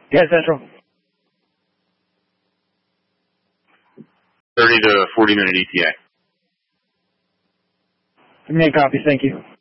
Yeah, Central. 30 to 40 minute ETA. Give me a copy, thank you.